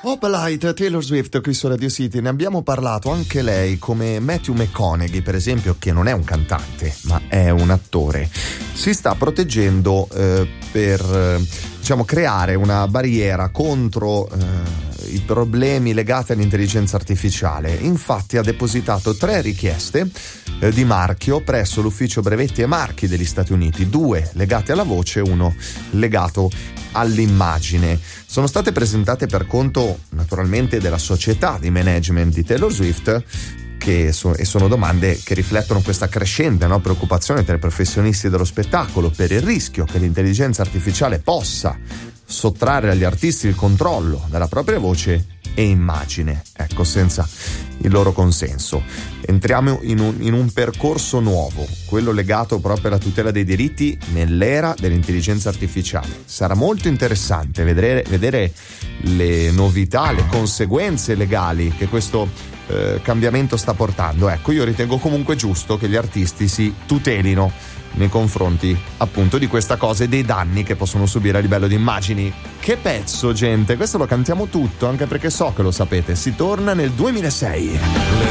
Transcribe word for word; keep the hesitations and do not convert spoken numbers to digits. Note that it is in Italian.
Opalite, Taylor Swift qui su Radio City, ne abbiamo parlato anche lei, come Matthew McConaughey per esempio, che non è un cantante ma è un attore, si sta proteggendo eh, per eh, diciamo creare una barriera contro eh, i problemi legati all'intelligenza artificiale. Infatti ha depositato tre richieste eh, di marchio presso l'ufficio brevetti e marchi degli Stati Uniti, due legate alla voce, uno legato all'immagine. Sono state presentate per conto naturalmente della società di management di Taylor Swift, che so, e sono domande che riflettono questa crescente, no, preoccupazione tra i professionisti dello spettacolo per il rischio che l'intelligenza artificiale possa sottrarre agli artisti il controllo della propria voce e immagine, ecco, senza il loro consenso. Entriamo in un, in un percorso nuovo, quello legato proprio alla tutela dei diritti nell'era dell'intelligenza artificiale. Sarà molto interessante vedere, vedere le novità, le conseguenze legali che questo eh, cambiamento sta portando. Ecco, io ritengo comunque giusto che gli artisti si tutelino nei confronti appunto di questa cosa e dei danni che possono subire a livello di immagini. Che pezzo, gente, questo lo cantiamo tutto, anche perché so che lo sapete, si torna nel duemilasei.